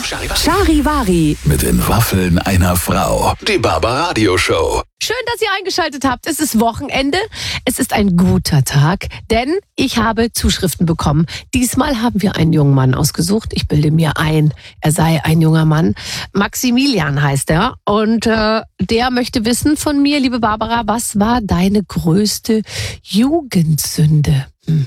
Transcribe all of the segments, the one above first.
Charivari. Mit den Waffeln einer Frau. Die Barbaradio Show. Schön, dass ihr eingeschaltet habt. Es ist Wochenende. Es ist ein guter Tag, denn ich habe Zuschriften bekommen. Diesmal haben wir einen jungen Mann ausgesucht. Ich bilde mir ein, er sei ein junger Mann. Maximilian heißt er. Und der möchte wissen von mir, liebe Barbara, was war deine größte Jugendsünde?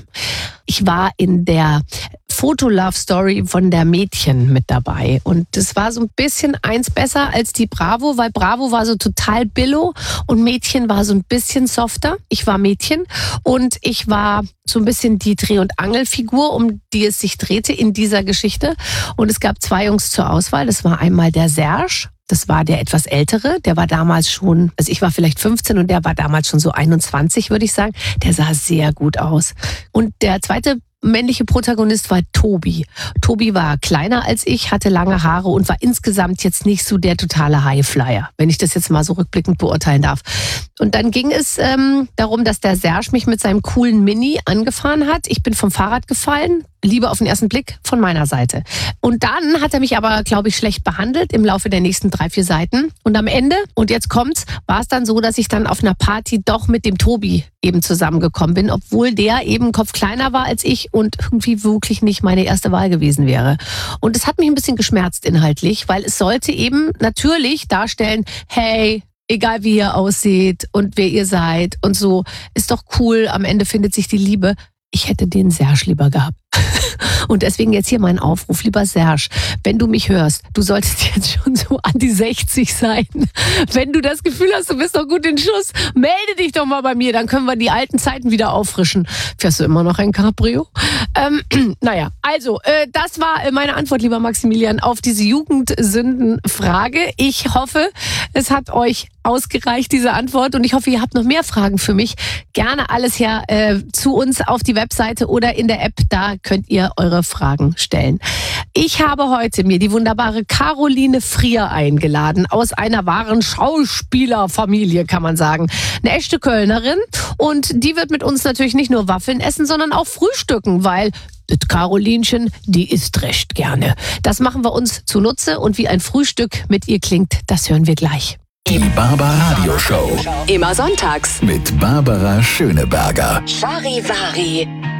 Ich war in der Foto-Love-Story von der Mädchen mit dabei. Und das war so ein bisschen eins besser als die Bravo, weil Bravo war so total billo und Mädchen war so ein bisschen softer. Ich war Mädchen und ich war so ein bisschen die Dreh- und Angelfigur, um die es sich drehte in dieser Geschichte. Und es gab zwei Jungs zur Auswahl. Das war einmal der Serge. Das war der etwas Ältere, der war damals schon, also ich war vielleicht 15 und der war damals schon so 21, würde ich sagen. Der sah sehr gut aus. Und der zweite männliche Protagonist war Tobi. Tobi war kleiner als ich, hatte lange Haare und war insgesamt jetzt nicht so der totale Highflyer, wenn ich das jetzt mal so rückblickend beurteilen darf. Und dann ging es darum, dass der Serge mich mit seinem coolen Mini angefahren hat. Ich bin vom Fahrrad gefallen. Liebe auf den ersten Blick von meiner Seite. Und dann hat er mich aber, glaube ich, schlecht behandelt im Laufe der nächsten 3-4 Seiten. Und am Ende, und jetzt kommt's, war es dann so, dass ich dann auf einer Party doch mit dem Tobi eben zusammengekommen bin, obwohl der eben Kopf kleiner war als ich und irgendwie wirklich nicht meine erste Wahl gewesen wäre. Und es hat mich ein bisschen geschmerzt inhaltlich, weil es sollte eben natürlich darstellen, hey, egal wie ihr aussieht und wer ihr seid und so, ist doch cool, am Ende findet sich die Liebe. Ich hätte den Serge lieber gehabt. Und deswegen jetzt hier mein Aufruf, lieber Serge, wenn du mich hörst, du solltest jetzt schon so an die 60 sein. Wenn du das Gefühl hast, du bist doch gut in Schuss, melde dich doch mal bei mir, dann können wir die alten Zeiten wieder auffrischen. Fährst du immer noch ein Cabrio? Naja, also das war meine Antwort, lieber Maximilian, auf diese Jugendsündenfrage. Ich hoffe, es hat euch ausgereicht, diese Antwort. Und ich hoffe, ihr habt noch mehr Fragen für mich. Gerne alles her zu uns auf die Webseite oder in der App. Da könnt ihr eure Fragen stellen. Ich habe heute mir die wunderbare Caroline Frier eingeladen. Aus einer wahren Schauspielerfamilie, kann man sagen. Eine echte Kölnerin. Und die wird mit uns natürlich nicht nur Waffeln essen, sondern auch frühstücken, weil das Carolinchen, die isst recht gerne. Das machen wir uns zunutze. Und wie ein Frühstück mit ihr klingt, das hören wir gleich. Die Barbaradio Show. Immer sonntags Mit Barbara Schöneberger. Charivari.